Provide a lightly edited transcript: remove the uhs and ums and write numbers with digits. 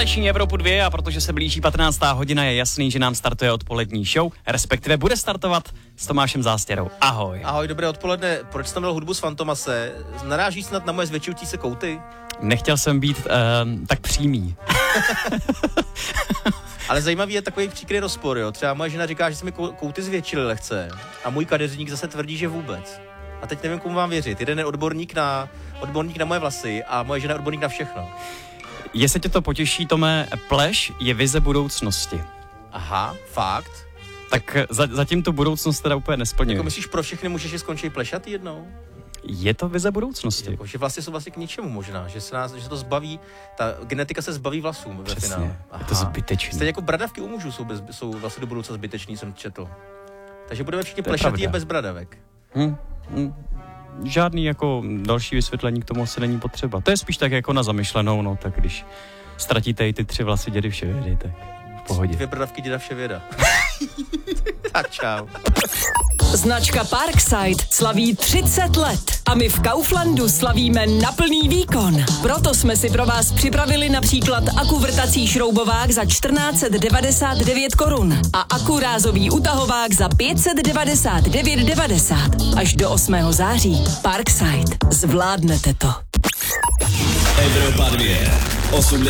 Taneční Evropu 2 a protože se blíží 15. hodina, je jasný, že nám startuje odpolední show, respektive bude startovat s Tomášem Zástěrou. Ahoj. Ahoj, dobré odpoledne. Proč jsi tam dal hudbu z Fantomase? Narážíš snad na moje zvětšující se kouty? Nechtěl jsem být tak přímý. Ale zajímavý je takový příkrý rozpor, jo. Třeba moje žena říká, že se mi kouty zvětšily lehce a můj kadeřník zase tvrdí, že vůbec. A teď nevím, komu mám věřit. Jeden je odborník na moje vlasy a moje žena je odborník na všechno. Jestli tě to potěší, Tome, pleš je vize budoucnosti. Aha, fakt? Tak zatím tu budoucnost teda úplně nesplňuje. Jako myslíš, pro všechny muže, že skončí plešatý jednou? Je to vize budoucnosti. Jako, že vlastně jsou vlastně k ničemu možná, že se to zbaví, ta genetika se zbaví vlasů ve finále. Je to zbytečný. Stejně jako bradavky u mužů jsou vlastně do budoucna zbytečný, jsem četl. Takže budeme všichni plešatý a bez bradavek. Žádný jako další vysvětlení k tomu asi není potřeba. To je spíš tak jako na zamyšlenou, no, tak když ztratíte i ty 3 vlasy dědy Vševědy, tak v pohodě. 2 bradavky děda Vševěda. Tak čau. Značka Parkside slaví 30 let a my v Kauflandu slavíme na plný výkon. Proto jsme si pro vás připravili například akuvrtací šroubovák za 1499 korun a akurázový utahovák za 599,90. Až do 8. září. Parkside. Zvládnete to. Evropa 2.